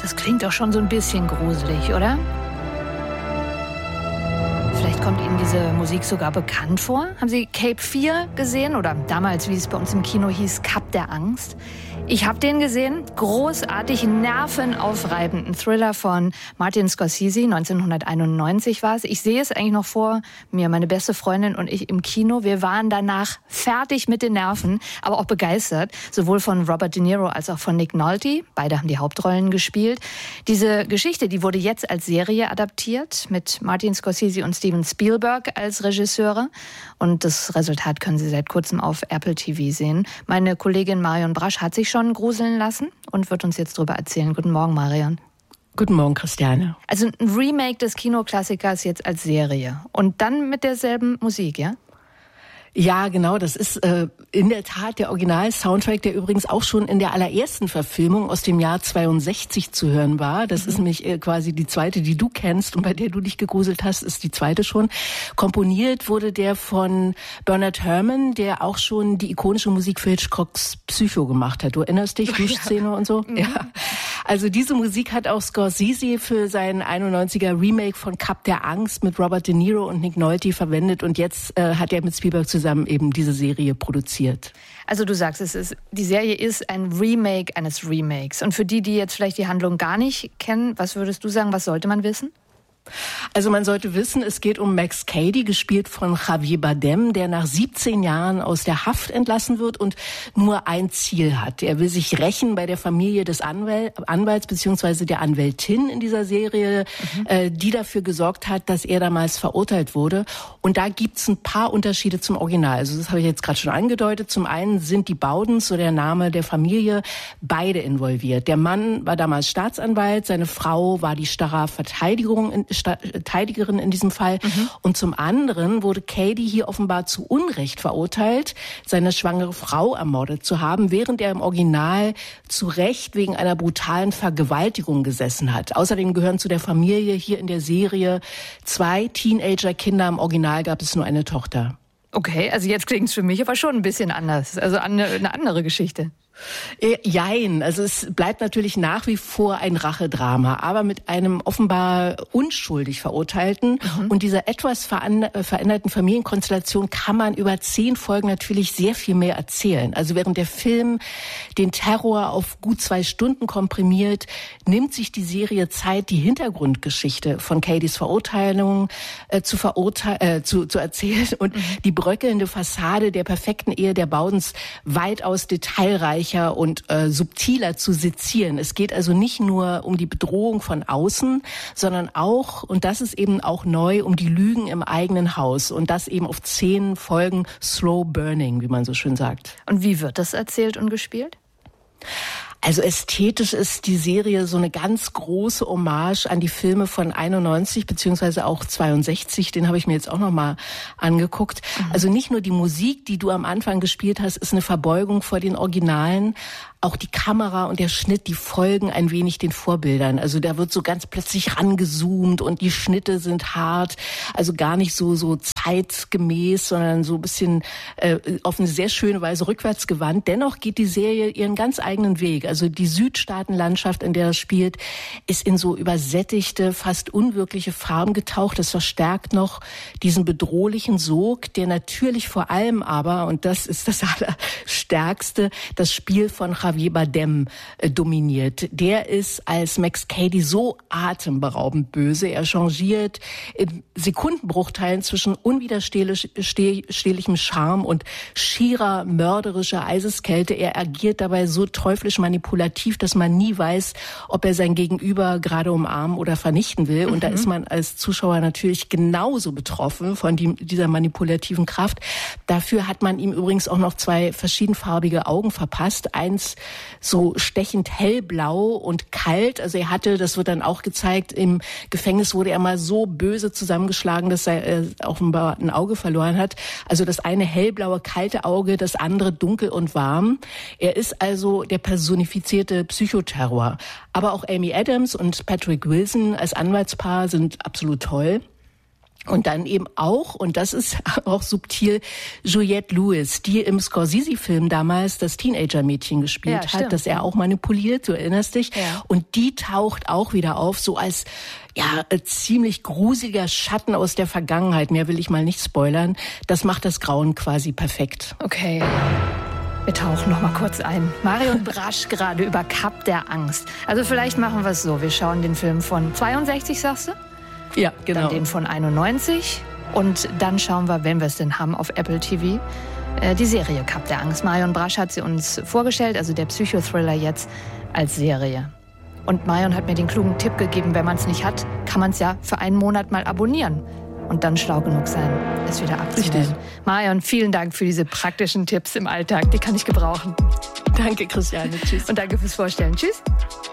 Das klingt doch schon so ein bisschen gruselig, oder? Vielleicht kommt Ihnen diese Musik sogar bekannt vor. Haben Sie Cape 4 gesehen? Oder damals, wie es bei uns im Kino hieß, Kap der Angst? Ich habe den gesehen. Großartig, nervenaufreibenden Thriller von Martin Scorsese. 1991 war es. Ich sehe es eigentlich noch vor mir, meine beste Freundin und ich im Kino. Wir waren danach fertig mit den Nerven, aber auch begeistert. Sowohl von Robert De Niro als auch von Nick Nolte. Beide haben die Hauptrollen gespielt. Diese Geschichte, die wurde jetzt als Serie adaptiert mit Martin Scorsese und Steven Spielberg als Regisseure. Und das Resultat können Sie seit kurzem auf Apple TV sehen. Meine Kollegin Marion Brasch hat sich schon gruseln lassen und wird uns jetzt darüber erzählen. Guten Morgen, Marion. Guten Morgen, Christiane. Also ein Remake des Kinoklassikers jetzt als Serie und dann mit derselben Musik, ja? Ja, genau, das ist in der Tat der Original-Soundtrack, der übrigens auch schon in der allerersten Verfilmung aus dem Jahr 62 zu hören war. Das ist nämlich quasi die zweite, die du kennst und bei der du dich gegruselt hast, ist die zweite schon. Komponiert wurde der von Bernard Herrmann, der auch schon die ikonische Musik für Hitchcocks Psycho gemacht hat. Du erinnerst dich, Duschszene und so? Ja. Also diese Musik hat auch Scorsese für seinen 91er Remake von Kap der Angst mit Robert De Niro und Nick Nolte verwendet und jetzt hat er mit Spielberg zusammen eben diese Serie produziert. Also du sagst, die Serie ist ein Remake eines Remakes. Und für die jetzt vielleicht die Handlung gar nicht kennen, was würdest du sagen, was sollte man wissen? Also man sollte wissen, es geht um Max Cady, gespielt von Javier Bardem, der nach 17 Jahren aus der Haft entlassen wird und nur ein Ziel hat. Er will sich rächen bei der Familie des Anwalts bzw. der Anwältin in dieser Serie, die dafür gesorgt hat, dass er damals verurteilt wurde. Und da gibt's ein paar Unterschiede zum Original. Also das habe ich jetzt gerade schon angedeutet. Zum einen sind die Bowdens, so der Name der Familie, beide involviert. Der Mann war damals Staatsanwalt, seine Frau war die starre Verteidigerin in diesem Fall. Und zum anderen wurde Cady hier offenbar zu Unrecht verurteilt, seine schwangere Frau ermordet zu haben, während er im Original zu Recht wegen einer brutalen Vergewaltigung gesessen hat. Außerdem gehören zu der Familie hier in der Serie 2 Teenager-Kinder. Im Original gab es nur eine Tochter. Okay, also jetzt klingt es für mich aber schon ein bisschen anders. Also eine andere Geschichte. Jein, also es bleibt natürlich nach wie vor ein Rachedrama, aber mit einem offenbar unschuldig Verurteilten. Und dieser etwas veränderten Familienkonstellation kann man über 10 Folgen natürlich sehr viel mehr erzählen. Also während der Film den Terror auf gut 2 Stunden komprimiert, nimmt sich die Serie Zeit, die Hintergrundgeschichte von Cadys Verurteilung zu erzählen und die bröckelnde Fassade der perfekten Ehe der Bowdens weitaus detailreicher und subtiler zu sezieren. Es geht also nicht nur um die Bedrohung von außen, sondern auch, und das ist eben auch neu, um die Lügen im eigenen Haus. Und das eben auf 10 Folgen Slow Burning, wie man so schön sagt. Und wie wird das erzählt und gespielt? Also ästhetisch ist die Serie so eine ganz große Hommage an die Filme von 91 beziehungsweise auch 62. Den habe ich mir jetzt auch noch mal angeguckt. Also nicht nur die Musik, die du am Anfang gespielt hast, ist eine Verbeugung vor den Originalen. Auch die Kamera und der Schnitt, die folgen ein wenig den Vorbildern. Also da wird so ganz plötzlich rangezoomt und die Schnitte sind hart. Also gar nicht so zeitgemäß, sondern so ein bisschen auf eine sehr schöne Weise rückwärts gewandt. Dennoch geht die Serie ihren ganz eigenen Weg. Also die Südstaatenlandschaft, in der es spielt, ist in so übersättigte, fast unwirkliche Farben getaucht. Das verstärkt noch diesen bedrohlichen Sog, der natürlich vor allem aber, und das ist das Allerstärkste, das Spiel von Javier Bardem dominiert. Der ist als Max Cady so atemberaubend böse. Er changiert in Sekundenbruchteilen zwischen unwiderstehlichem Charme und schierer mörderischer Eiseskälte. Er agiert dabei so teuflisch manipulativ, dass man nie weiß, ob er sein Gegenüber gerade umarmen oder vernichten will. Und da ist man als Zuschauer natürlich genauso betroffen von dieser manipulativen Kraft. Dafür hat man ihm übrigens auch noch 2 verschiedenfarbige Augen verpasst. Eins so stechend hellblau und kalt. Also er hatte, das wird dann auch gezeigt, im Gefängnis wurde er mal so böse zusammengeschlagen, dass er offenbar ein Auge verloren hat. Also das eine hellblaue, kalte Auge, das andere dunkel und warm. Er ist also der personifizierte Psychoterror. Aber auch Amy Adams und Patrick Wilson als Anwaltspaar sind absolut toll. Und dann eben auch, und das ist auch subtil, Juliette Lewis, die im Scorsese-Film damals das Teenager-Mädchen gespielt hat, das er auch manipuliert, du erinnerst dich. Ja. Und die taucht auch wieder auf, so als ziemlich gruseliger Schatten aus der Vergangenheit. Mehr will ich mal nicht spoilern. Das macht das Grauen quasi perfekt. Okay. Wir tauchen noch mal kurz ein. Marion Brasch gerade über Kap der Angst. Also vielleicht machen wir es so. Wir schauen den Film von 62, sagst du? Ja, genau. Dann den von 91 und dann schauen wir, wenn wir es denn haben, auf Apple TV, die Serie Kap der Angst. Marion Brasch hat sie uns vorgestellt, also der Psychothriller jetzt als Serie. Und Marion hat mir den klugen Tipp gegeben, wenn man es nicht hat, kann man es ja für einen Monat mal abonnieren und dann schlau genug sein, es wieder abzumelden. Marion, vielen Dank für diese praktischen Tipps im Alltag, die kann ich gebrauchen. Danke, Christiane. Tschüss. Und danke fürs Vorstellen. Tschüss.